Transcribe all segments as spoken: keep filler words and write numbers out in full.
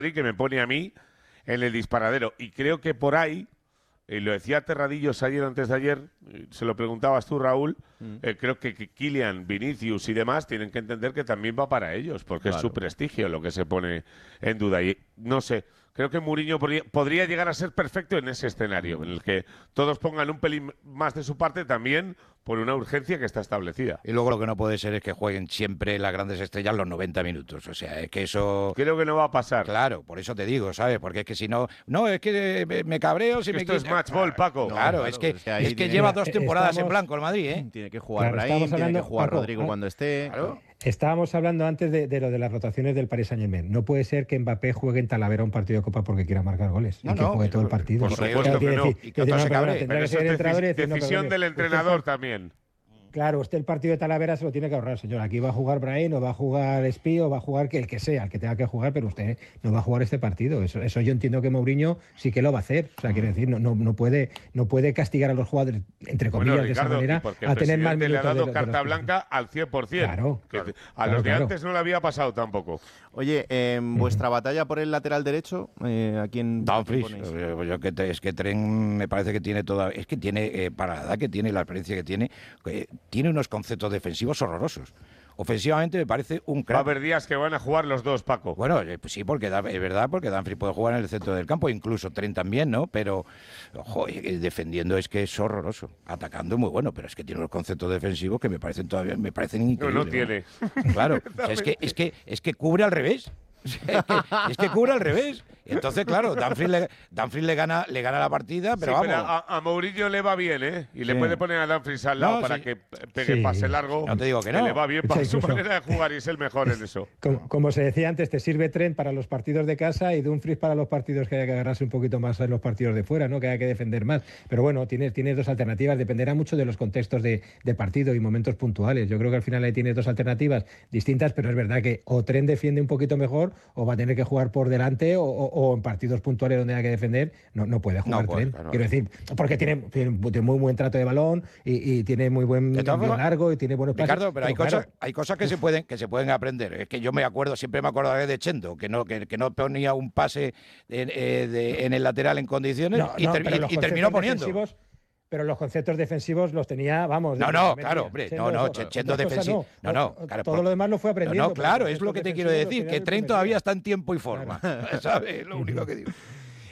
que me pone a mí en el disparadero. Y creo que por ahí, y lo decía Terradillos ayer antes de ayer, se lo preguntabas tú, Raúl, mm. eh, creo que, que Kylian, Vinicius y demás tienen que entender que también va para ellos, porque claro. es su prestigio lo que se pone en duda. Y no sé, creo que Mourinho podría, podría llegar a ser perfecto en ese escenario, en el que todos pongan un pelín más de su parte también por una urgencia que está establecida. Y luego lo que no puede ser es que jueguen siempre las grandes estrellas los noventa minutos. O sea, es que eso... Creo que no va a pasar. Claro, por eso te digo, ¿sabes? Porque es que si no... No, es que me, me cabreo si me Esto quita... es match ball, Paco. No, claro, claro, es que, es que, es que lleva dos temporadas estamos... en blanco el Madrid, ¿eh? Tiene que jugar claro, Brahim, hablando, tiene que jugar Paco, Rodrigo ah, cuando esté... Claro. Estábamos hablando antes de, de lo de las rotaciones del Paris Saint-Germain. No puede ser que Mbappé juegue en Talavera un partido de Copa porque quiera marcar goles. No, y que no, juegue todo el partido. Por supuesto que no. Y que otro se cabre. Pero eso es deci decisión del entrenador también. Claro, usted el partido de Talavera se lo tiene que ahorrar, señor. Aquí va a jugar Brahim, o va a jugar Espí, o va a jugar que el que sea, el que tenga que jugar, pero usted no va a jugar este partido. Eso, eso yo entiendo que Mourinho sí que lo va a hacer. O sea, quiere decir, no, no, no, puede, no puede castigar a los jugadores, entre comillas, bueno, Ricardo, de esa manera, a tener más minutos. Le ha dado de, carta de blanca al cien por cien. Claro, que claro, a los de claro. antes no le había pasado tampoco. Oye, eh, vuestra uh-huh. batalla por el lateral derecho, eh, ¿a quién Dumfries. Yo que te, es que Tren me parece que tiene toda, es que tiene eh, para la edad que tiene, la experiencia que tiene, eh, tiene unos conceptos defensivos horrorosos. Ofensivamente me parece un crack. Va a haber días que van a jugar los dos, Paco. Bueno, eh, pues sí, porque da, es verdad, porque Dumfries puede jugar en el centro del campo, incluso Trent también, ¿no? Pero, ojo, defendiendo es que es horroroso. Atacando muy bueno, pero es que tiene unos conceptos defensivos que me parecen todavía, me parecen increíbles. No, no tiene. ¿no? Claro, o sea, es que, es que, es que cubre al revés. Es que, es que cubre al revés. Entonces, claro, Dumfries le, Dumfries le gana le gana la partida, pero sí, vamos. Pero a, a Mourinho le va bien, ¿eh? Y sí. le puede poner a Dumfries al lado no, para sí. que pegue sí. pase largo. No te digo que no. Que le va bien para su manera de jugar y es el mejor en eso. Como, como se decía antes, te sirve Trent para los partidos de casa y Dumfries para los partidos que haya que agarrarse un poquito más en los partidos de fuera, ¿no? Que haya que defender más. Pero bueno, tienes, tienes dos alternativas. Dependerá mucho de los contextos de, de partido y momentos puntuales. Yo creo que al final ahí tienes dos alternativas distintas, pero es verdad que o Trent defiende un poquito mejor o va a tener que jugar por delante o, o, o en partidos puntuales donde haya que defender, no, no puede jugar no, Trent. Claro. Quiero decir, porque tiene, tiene muy buen trato de balón y, y tiene muy buen envío largo y tiene buenos pases. Ricardo, pero, pero hay, claro. cosas, hay cosas que se pueden que se pueden aprender. Es que yo me acuerdo, siempre me acordaré de Chendo, que no, que, que no ponía un pase en, eh, de, en el lateral en condiciones no, y, no, ter, y, y terminó poniendo. Pero los conceptos defensivos los tenía, vamos... No, no, claro, hombre, no, no, Chendo defensivo... No, no, claro, todo por, lo demás lo fue aprendiendo. No, no claro, es lo que te quiero decir, que Trent todavía está en tiempo y forma, claro. ¿Sabes? Es lo único que digo.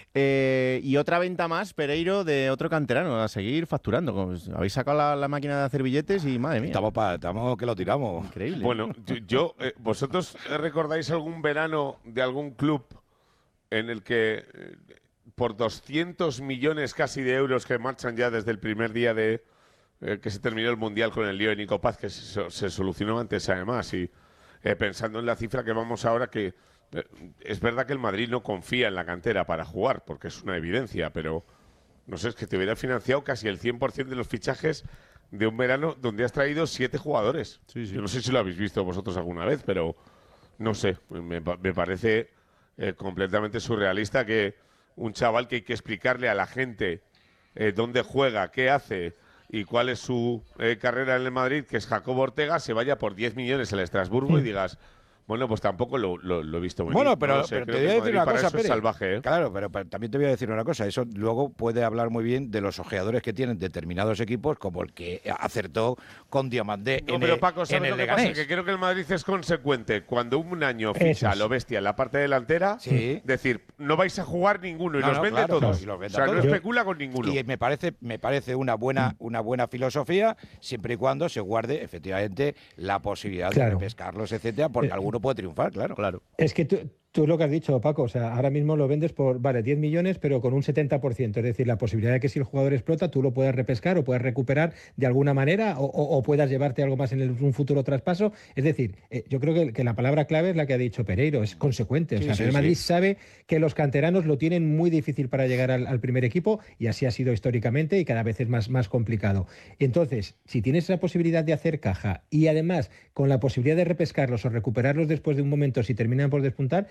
Eh, y otra venta más, Pereiro, de otro canterano, a seguir facturando. Habéis sacado la, la máquina de hacer billetes y, madre mía. Estamos, pa, estamos que lo tiramos. Increíble. Bueno, yo, yo eh, ¿vosotros recordáis algún verano de algún club en el que... Eh, por doscientos millones casi de euros que marchan ya desde el primer día de eh, que se terminó el Mundial con el lío de Nico Paz, que se, se solucionó antes además, y eh, pensando en la cifra que vamos ahora, que eh, es verdad que el Madrid no confía en la cantera para jugar, porque es una evidencia, pero no sé, es que te hubiera financiado casi el cien por cien de los fichajes de un verano donde has traído siete jugadores. Sí, sí. Yo no sé si lo habéis visto vosotros alguna vez, pero no sé, me, me parece eh, completamente surrealista que un chaval que hay que explicarle a la gente eh, dónde juega, qué hace y cuál es su eh, carrera en el Madrid, que es Jacobo Ortega, se vaya por diez millones al Estrasburgo mm. y digas, bueno, pues tampoco lo, lo, lo he visto muy bueno, bien. Pero, no sé, pero te voy a decir una cosa, Pérez. Salvaje, ¿eh? Claro, pero, pero también te voy a decir una cosa. Eso luego puede hablar muy bien de los ojeadores que tienen determinados equipos, como el que acertó con Diamandé no, en pero el, Paco, ¿sabes en el lo que Leganés? pasa? Que creo que el Madrid es consecuente. Cuando un año ficha a lo bestia en la parte delantera, sí. decir, no vais a jugar ninguno y no, los no, vende claro, todos. Claro, y los o sea, todos. no especula con ninguno. Y me parece, me parece una buena, una buena filosofía, siempre y cuando se guarde efectivamente la posibilidad claro. de pescarlos, etcétera, porque eh, alguno puede triunfar, claro. claro. Es que tú, tú lo que has dicho, Paco, o sea, ahora mismo lo vendes por, vale, diez millones, pero con un setenta por ciento, es decir, la posibilidad de que si el jugador explota, tú lo puedas repescar o puedas recuperar de alguna manera o, o, o puedas llevarte algo más en el, un futuro traspaso. Es decir, eh, yo creo que, que la palabra clave es la que ha dicho Pereiro, es consecuente. O sea, sí, sí, Real Madrid sí. sabe que los canteranos lo tienen muy difícil para llegar al, al primer equipo y así ha sido históricamente y cada vez es más, más complicado. Entonces, si tienes esa posibilidad de hacer caja y además con la posibilidad de repescarlos o recuperarlos después de un momento si terminan por despuntar,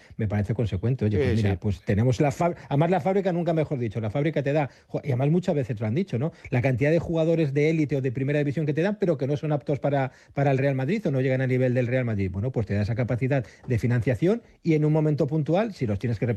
me parece consecuente. Oye, pues Sí, mira, sí. pues tenemos la fábrica, además la fábrica nunca mejor dicho, la fábrica te da, jo, y además muchas veces lo han dicho, ¿no? La cantidad de jugadores de élite o de primera división que te dan, pero que no son aptos para, para el Real Madrid o no llegan a nivel del Real Madrid. Bueno, pues te da esa capacidad de financiación y en un momento puntual, si los tienes que